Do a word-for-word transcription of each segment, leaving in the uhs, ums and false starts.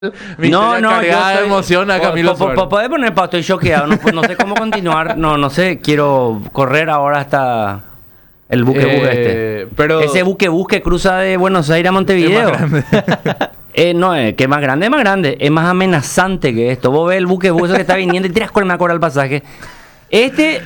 Mi No, historia no, yo cargada de estoy- emoción a po- Camilo po- po- Suárez. Podés poner pausa, estoy choqueado. No, no sé cómo continuar. No, no sé. Quiero correr ahora hasta el buque bus este. Eh, pero Ese buque bus que cruza de Buenos Aires a es Montevideo. más grande. Eh, no, es que es más grande, es más grande. Es más amenazante que esto. Vos ves el buque bus eso que está viniendo y tiras con me acuerdo el pasaje. Este,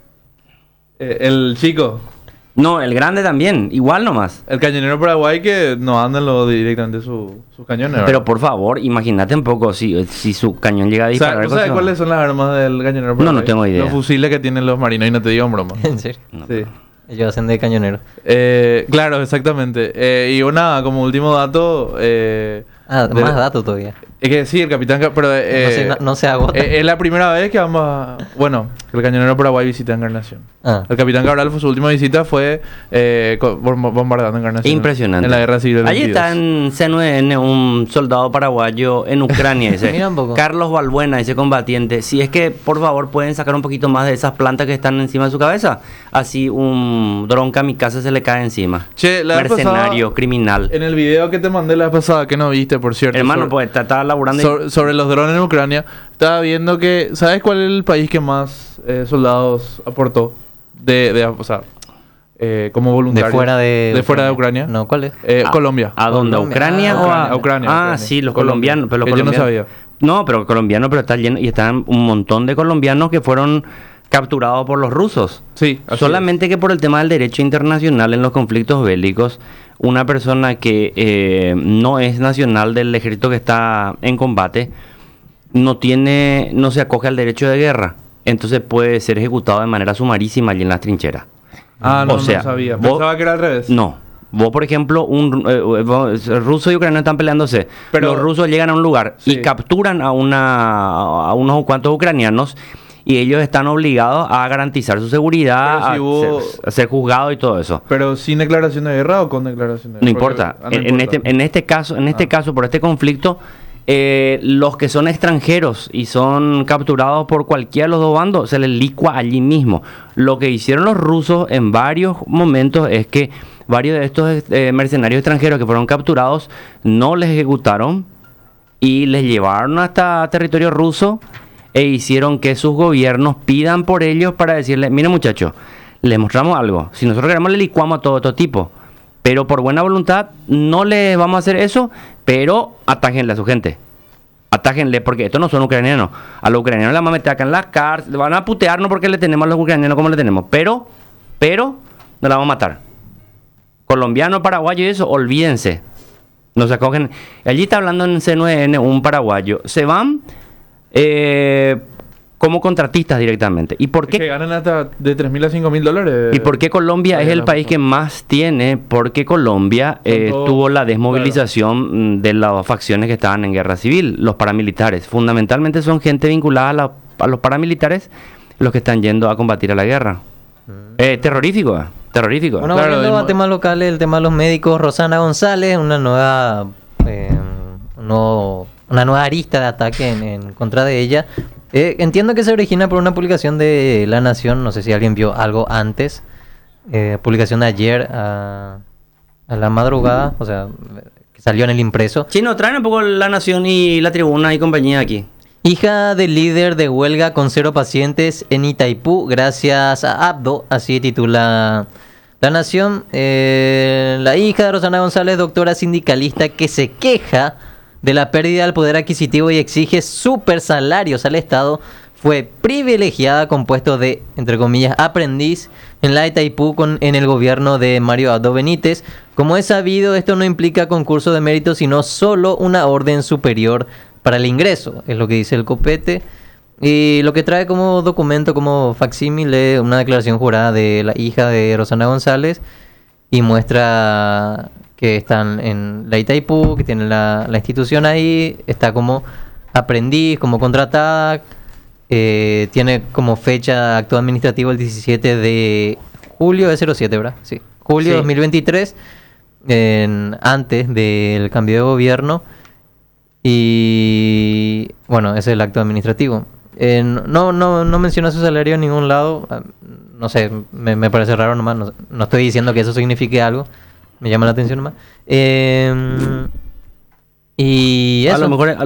Eh, el chico, no, el grande también. Igual nomás. el cañonero Paraguay que no andan lo directamente su- sus cañones. ¿verdad? Pero por favor, imagínate un poco si, si su cañón llega a O sea, disparar. ¿tú sabes cosa- cuáles son las armas del cañonero Paraguay? No, no tengo idea. Los fusiles que tienen los marinos y no te digo en broma. ¿En serio? No. Sí. Ellos hacen de cañonero. Eh, claro, exactamente. Eh, y una, como último dato... Eh, Ah, de- más datos todavía. Es que sí, el capitán... Ca- Pero, eh, no, se, no, no se agota. eh, es la primera vez que vamos a... Bueno, que el cañonero Paraguay visita Encarnación. Ah. El capitán Cabral, fue su última visita fue eh, co- bom- bombardeando Encarnación. Impresionante. En la guerra civil del Allí veintidós. está en C nueve N un soldado paraguayo en Ucrania, dice. Mira un poco. Carlos Balbuena, ese combatiente. Si es que, por favor, pueden sacar un poquito más de esas plantas que están encima de su cabeza. Así un dron kamikaze se le cae encima. Che, la vez Mercenario, pasada, criminal. en el video que te mandé la vez pasada, que no viste, por cierto. Hermano, sobre, pues está- estaba laburando. y- sobre, sobre los drones en Ucrania, estaba viendo que... ¿Sabes cuál es el país que más eh, soldados aportó? De, de, o sea, eh, como De voluntario. fuera de... De fuera de Ucrania. No, ¿cuál es? Eh, ¿A- Colombia. ¿A dónde? ¿A Colombia. Ucrania Ah, o a, a Ucrania, Ah, Ucrania. sí, los Colombia. colombianos. Pero los Que yo no colombianos. sabía. No, pero colombianos, pero está lleno. Y están un montón de colombianos que fueron capturados por los rusos. Sí, así Solamente que por el tema del derecho internacional en los conflictos bélicos, una persona que eh, no es nacional del ejército que está en combate, no tiene, no se acoge al derecho de guerra. Entonces puede ser ejecutado de manera sumarísima allí en las trincheras. es. Ah, no, O sea, no sabía. vos- Pensaba que era al revés. No. Vos, por ejemplo, un eh, eh, vos- ruso y ucraniano están peleándose. Pero- los rusos llegan a un lugar Sí. y capturan a una a unos cuantos ucranianos y ellos están obligados a garantizar su seguridad, Pero si a, hubo- ser, a ser juzgados y todo eso. Pero sin declaración de guerra o con declaración de guerra. No Porque- importa. ah, no en, en importa. este en este caso, en este Ah. caso por este conflicto, eh, los que son extranjeros y son capturados por cualquiera de los dos bandos se les licua allí mismo. Lo que hicieron los rusos en varios momentos es que varios de estos eh, mercenarios extranjeros que fueron capturados no les ejecutaron y les llevaron hasta territorio ruso e hicieron que sus gobiernos pidan por ellos para decirle, mire muchachos, les mostramos algo. Si nosotros queremos le licuamos a todo otro tipo. Pero por buena voluntad no les vamos a hacer eso, pero atájenle a su gente. Atájenle, porque estos no son ucranianos. A los ucranianos les vamos a meter acá en las cárceles, van a putearnos porque le tenemos a los ucranianos como le tenemos. Pero, pero, no la vamos a matar. Colombiano, paraguayo y eso, olvídense. No se acogen. Allí está hablando en C nueve N un paraguayo. Se van eh, como contratistas directamente. ¿Y por Es qué? que ganan hasta de tres mil a cinco mil dólares. ¿Y por qué Colombia es el país que más tiene? Porque Colombia Son eh, todos- tuvo la desmovilización mm, de las facciones que estaban en guerra civil, los paramilitares. Fundamentalmente son gente vinculada a, la- a los paramilitares los que están yendo a combatir a la guerra. Eh, terrorífico, eh, terrorífico. Bueno, Claro, volviendo el- a temas locales, el tema de los médicos, Rosana González, una nueva, eh, un nuevo- una nueva arista de ataque en, en contra de ella. Eh, entiendo que se origina por una publicación de La Nación, no sé si alguien vio algo antes, eh, publicación de ayer a, a la madrugada, o sea, que salió en el impreso. Chino, traen un poco La Nación y La Tribuna y compañía aquí. Hija del líder de huelga con cero pacientes en Itaipú, gracias a Abdo, así titula La Nación. Eh, la hija de Rosana González, doctora sindicalista, que se queja de la pérdida del poder adquisitivo y exige super salarios al Estado, fue privilegiada con puesto de, entre comillas, aprendiz en la Itaipú con, en el gobierno de Mario Abdo Benítez. Como es sabido, esto no implica concurso de mérito, sino solo una orden superior para el ingreso, es lo que dice el copete. Y lo que trae como documento, como facsímile, una declaración jurada de la hija de Rosana González y muestra que están en la Itaipú, que tiene la, la institución ahí, está como aprendiz, como contratada, eh, tiene como fecha acto administrativo el diecisiete de julio de cero siete, ¿verdad? Sí, julio Sí. dos mil veintitrés, en, antes del cambio de gobierno. Y bueno, ese es el acto administrativo. Eh, no, no, no menciona su salario en ningún lado. Ah, no sé, me, me parece raro nomás. No, no estoy diciendo que eso signifique algo. Me llama la atención nomás. Eh, Y A eso. lo mejor